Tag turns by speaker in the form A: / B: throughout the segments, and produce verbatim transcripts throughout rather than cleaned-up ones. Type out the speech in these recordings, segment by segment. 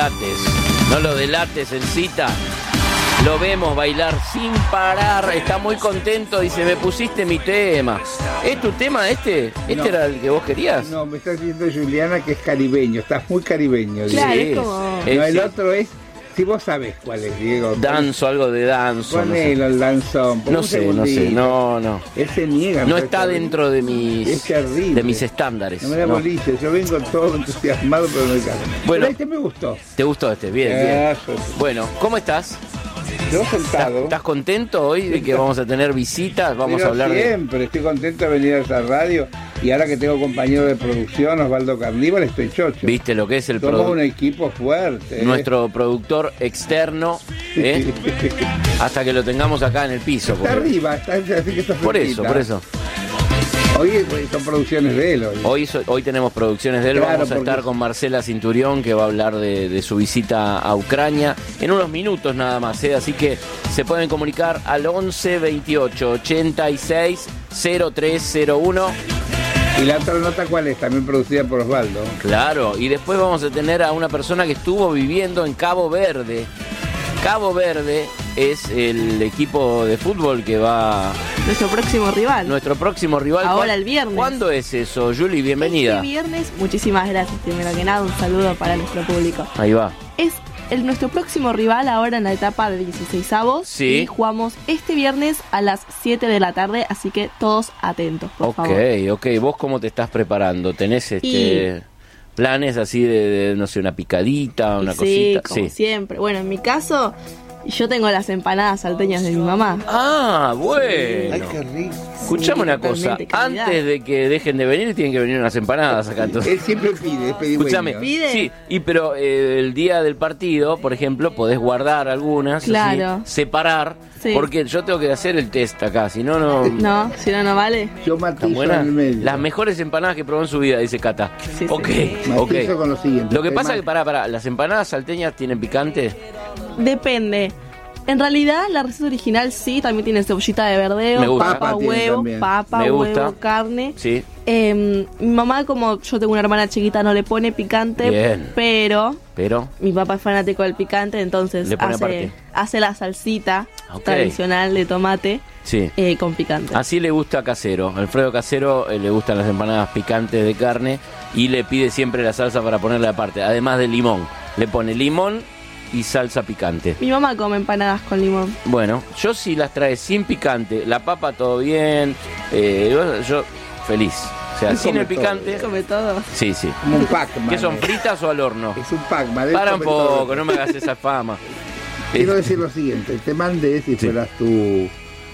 A: delates, no lo delates en cita. Lo vemos bailar sin parar, está muy contento, dice, me pusiste mi tema. ¿Es tu tema este? ¿Este no. era el que vos querías?
B: No, me está diciendo Juliana que es caribeño, estás muy caribeño.
C: Claro,
A: sí,
C: es como...
B: No, el otro es, si vos sabés cuál es, Diego.
A: Danzo, algo de danzo.
B: Ponelo, el danzón.
A: No sé, no sé, no, no.
B: Él se niega.
A: No está dentro de mis,
B: es terrible.
A: de mis estándares.
B: No me da
A: no.
B: boliche, yo vengo todo entusiasmado, pero no hay caso.
A: Bueno,
B: pero este me gustó.
A: ¿Te gustó este? Bien,
B: bien.
A: bien. Bueno, ¿cómo estás?
B: Yo sentado.
A: ¿Estás, ¿Estás contento hoy de que vamos a tener visitas? Vamos
B: Pero
A: a hablar
B: siempre, de... estoy contento de venir a esta radio. Y ahora que tengo compañero de producción, Osvaldo Carníbal, estoy chocho.
A: ¿Viste lo que es el
B: Somos
A: produ...
B: un equipo fuerte.
A: Nuestro ¿eh? productor externo, ¿eh? Hasta que lo tengamos acá en el piso.
B: Está porque... arriba, está, así que está
A: Por eso, por eso.
B: Hoy son producciones de él. Hoy,
A: hoy, so, hoy tenemos producciones de él. Claro, vamos a estar con Marcela Cinturión, que va a hablar de, de su visita a Ucrania en unos minutos nada más, ¿eh? Así que se pueden comunicar al once veintiocho ochenta y seis cero tres cero uno.
B: ¿Y la otra nota cuál es? También producida por Osvaldo.
A: Claro, y después vamos a tener a una persona que estuvo viviendo en Cabo Verde. Cabo Verde es el equipo de fútbol que va...
C: Nuestro próximo rival.
A: Nuestro próximo rival.
C: Ahora el viernes.
A: ¿Cuándo es eso, Juli? Bienvenida.
C: Este viernes, muchísimas gracias. Primero que nada, un saludo para nuestro público.
A: Ahí va.
C: Es el, nuestro próximo rival ahora en la etapa de dieciseisavos.
A: Sí.
C: Y jugamos este viernes a las siete de la tarde, así que todos atentos, por
A: Ok,
C: favor.
A: ok. ¿Vos cómo te estás preparando? ¿Tenés este...
C: Y...
A: planes así de, de, no sé, una picadita, una
C: sí,
A: cosita?
C: Como sí, siempre. Bueno, en mi caso, yo tengo las empanadas salteñas de mi mamá.
A: Ah, bueno.
B: Ay, qué rico.
A: Escuchame sí, una cosa, calidad. Antes de que dejen de venir, tienen que venir unas empanadas acá. Entonces.
B: Él siempre pide, es
A: Escuchame,
C: ¿Pide?
A: Sí, y pero eh, el día del partido, por ejemplo, podés guardar algunas,
C: claro.
A: así, separar, sí. Porque yo tengo que hacer el test acá, si no, no...
C: No, si no, no vale.
B: Yo matizo en el medio.
A: Las mejores empanadas que probó en su vida, dice Cata.
C: Sí,
A: ok,
C: sí.
A: ok.
B: Matizo con lo siguiente.
A: Lo que pasa es que, pará, pará, ¿las empanadas salteñas tienen picante?
C: Depende. En realidad, la receta original sí, también tiene cebollita de verdeo, papa,
B: Papa
C: huevo, papa,
A: Me
C: huevo,
A: gusta.
C: carne.
A: Sí.
C: Eh, mi mamá, como yo tengo una hermana chiquita, no le pone picante,
A: Bien.
C: pero
A: Pero
C: mi papá es fanático del picante, entonces
A: le pone
C: hace,
A: aparte.
C: hace la salsita
A: Okay.
C: tradicional de tomate
A: sí.
C: eh, con picante.
A: Así le gusta a Casero. Alfredo Casero eh, le gustan las empanadas picantes de carne y le pide siempre la salsa para ponerle aparte, además de limón. Le pone limón y salsa picante.
C: Mi mamá come empanadas con limón.
A: Bueno, yo sí las trae sin picante. La papa todo bien. Eh, yo, yo feliz. O sea, sin el picante.
C: Come todo.
A: Sí, sí.
B: Como un Pac-Man.
A: ¿Qué son, fritas o al horno?
B: Es un Pac-Man.
A: Para un poco, no me hagas esa fama.
B: Quiero decir lo siguiente, te mandé, si sí. fueras tú,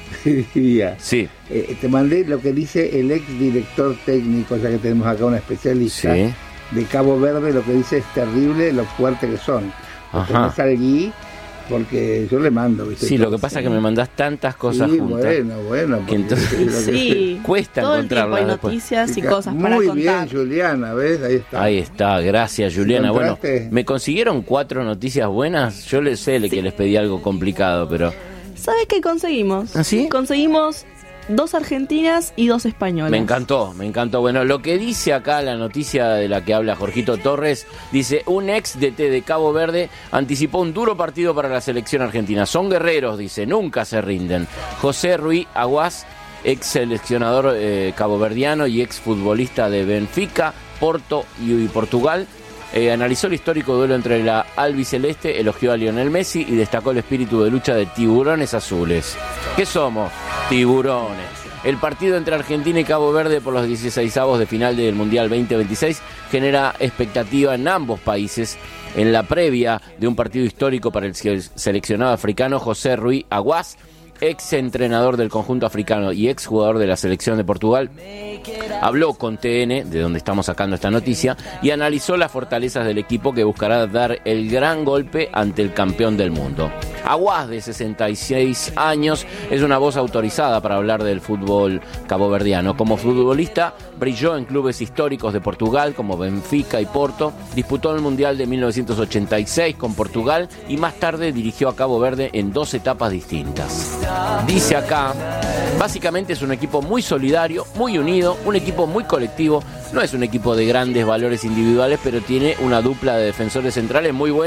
B: diría,
A: sí.
B: eh, te mandé lo que dice el ex director técnico, ya que tenemos acá una especialista,
A: sí.
B: de Cabo Verde, lo que dice es terrible lo fuerte que son.
A: Ajá.
B: Allí, porque yo le mando, ¿viste?
A: Sí, lo que pasa es que me mandás tantas cosas
B: sí,
A: juntas.
B: bueno, bueno.
A: Que entonces
C: sí,
A: cuesta
C: todo
A: encontrarlas.
C: Hay
A: después.
C: noticias y cosas
B: Muy
C: para contar.
B: Muy bien, Juliana, ¿ves? Ahí está.
A: Ahí está, gracias, Juliana. Bueno,
B: ¿Encontraste?
A: ¿me consiguieron cuatro noticias buenas? Yo les sé sí. que les pedí algo complicado, pero...
C: ¿Sabes qué conseguimos?
A: ¿Ah, sí?
C: Conseguimos dos argentinas y dos españolas.
A: Me encantó, me encantó. Bueno, lo que dice acá la noticia de la que habla Jorgito Torres, dice, un ex D T de Cabo Verde anticipó un duro partido para la selección argentina. Son guerreros, dice, nunca se rinden. José Ruiz Aguas, ex seleccionador eh, caboverdiano y ex futbolista de Benfica, Porto y, y Portugal, eh, analizó el histórico duelo entre la albiceleste, elogió a Lionel Messi y destacó el espíritu de lucha de tiburones azules. ¿Qué somos? Tiburones. El partido entre Argentina y Cabo Verde por los dieciseisavos de final del Mundial veinte veintiséis genera expectativa en ambos países. En la previa de un partido histórico para el seleccionado africano, José Ruiz Aguas, ex entrenador del conjunto africano y ex jugador de la selección de Portugal, habló con T N, de donde estamos sacando esta noticia, y analizó las fortalezas del equipo que buscará dar el gran golpe ante el campeón del mundo. Aguas, de sesenta y seis años, es una voz autorizada para hablar del fútbol caboverdiano. Como futbolista, brilló en clubes históricos de Portugal como Benfica y Porto, disputó el Mundial de mil novecientos ochenta y seis con Portugal y más tarde dirigió a Cabo Verde en dos etapas distintas. Dice acá, básicamente es un equipo muy solidario, muy unido, un equipo muy colectivo, no es un equipo de grandes valores individuales, pero tiene una dupla de defensores centrales muy buena.